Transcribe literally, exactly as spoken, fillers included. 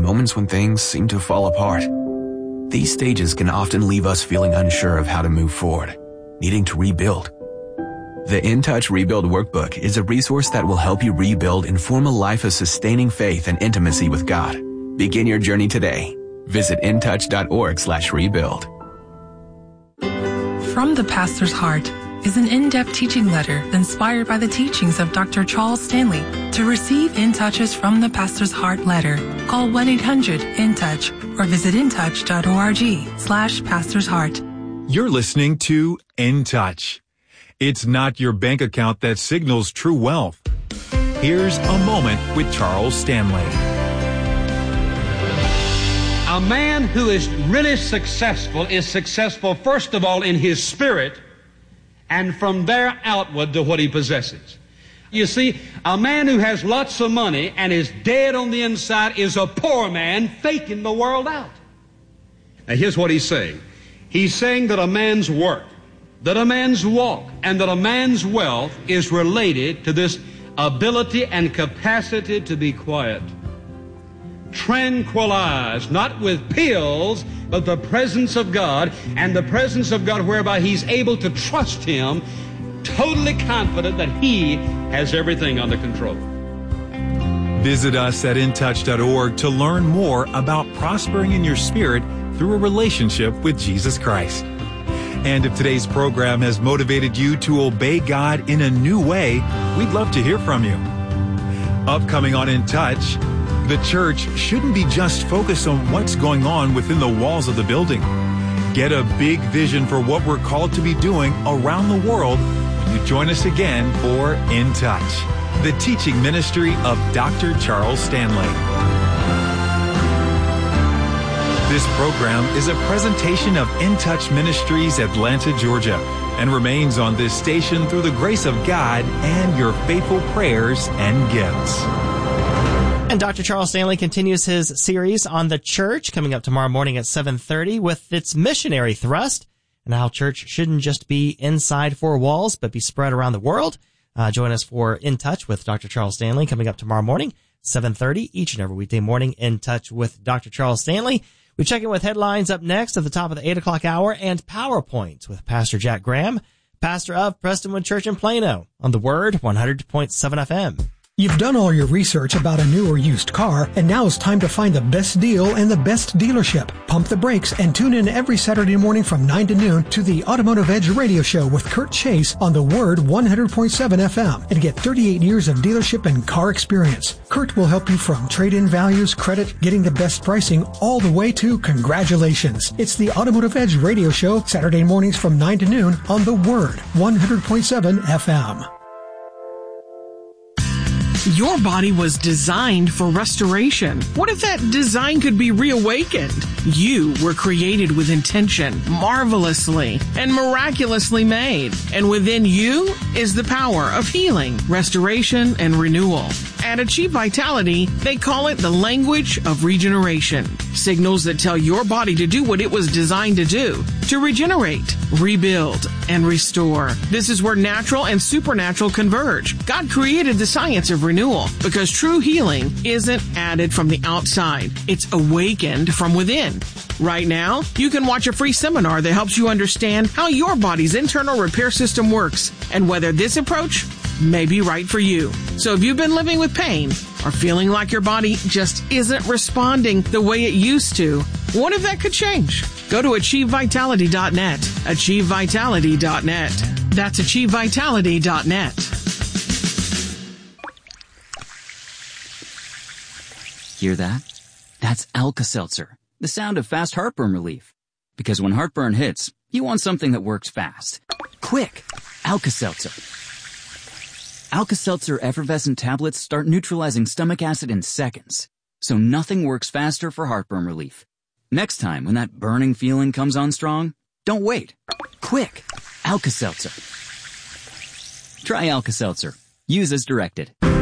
moments when things seem to fall apart. These stages can often leave us feeling unsure of how to move forward, needing to rebuild. The In Touch Rebuild Workbook is a resource that will help you rebuild and form a life of sustaining faith and intimacy with God. Begin your journey today. Visit intouch.org slash rebuild. From the Pastor's Heart is an in-depth teaching letter inspired by the teachings of Doctor Charles Stanley. To receive In Touch's From the Pastor's Heart letter, call one eight hundred in touch or visit intouch.org slash pastor's heart. You're listening to In Touch. It's not your bank account that signals true wealth. Here's a moment with Charles Stanley. A man who is really successful is successful, first of all, in his spirit, and from there outward to what he possesses. You see, a man who has lots of money and is dead on the inside is a poor man faking the world out. Now, here's what he's saying. He's saying that a man's work, that a man's walk, and that a man's wealth is related to this ability and capacity to be quiet. Tranquilized, not with pills, but the presence of God, and the presence of God whereby he's able to trust Him, totally confident that He has everything under control. Visit us at in touch dot org to learn more about prospering in your spirit through a relationship with Jesus Christ. And if today's program has motivated you to obey God in a new way, we'd love to hear from you. Upcoming on In Touch, the church shouldn't be just focused on what's going on within the walls of the building. Get a big vision for what we're called to be doing around the world when you join us again for In Touch, the teaching ministry of Doctor Charles Stanley. This program is a presentation of In Touch Ministries, Atlanta, Georgia, and remains on this station through the grace of God and your faithful prayers and gifts. And Doctor Charles Stanley continues his series on the church, coming up tomorrow morning at seven thirty with its missionary thrust, and how church shouldn't just be inside four walls, but be spread around the world. Uh, join us for In Touch with Doctor Charles Stanley coming up tomorrow morning, seven thirty, each and every weekday morning. In Touch with Doctor Charles Stanley. We check in with headlines up next at the top of the eight o'clock hour, and PowerPoint with Pastor Jack Graham, pastor of Prestonwood Church in Plano, on the Word one hundred point seven F M. You've done all your research about a new or used car, and now it's time to find the best deal and the best dealership. Pump the brakes and tune in every Saturday morning from nine to noon to the Automotive Edge radio show with Kurt Chase on the Word one hundred point seven F M and get thirty-eight years of dealership and car experience. Kurt will help you from trade-in values, credit, getting the best pricing, all the way to congratulations. It's the Automotive Edge radio show Saturday mornings from nine to noon on the Word one hundred point seven F M. Your body was designed for restoration. What if that design could be reawakened? You were created with intention, marvelously and miraculously made. And within you is the power of healing, restoration, and renewal. At Achieve Vitality, they call it the language of regeneration. Signals that tell your body to do what it was designed to do, to regenerate, rebuild, and restore. This is where natural and supernatural converge. God created the science of renewal because true healing isn't added from the outside. It's awakened from within. Right now, you can watch a free seminar that helps you understand how your body's internal repair system works and whether this approach may be right for you. So if you've been living with pain or feeling like your body just isn't responding the way it used to, what if that could change? Go to achieve vitality dot net. achieve vitality dot net. That's achieve vitality dot net. Hear that? That's Alka-Seltzer, the sound of fast heartburn relief. Because when heartburn hits, you want something that works fast. Quick! Alka-Seltzer. Alka-Seltzer effervescent tablets start neutralizing stomach acid in seconds, so nothing works faster for heartburn relief. Next time when that burning feeling comes on strong, don't wait. Quick! Alka-Seltzer. Try Alka-Seltzer. Use as directed.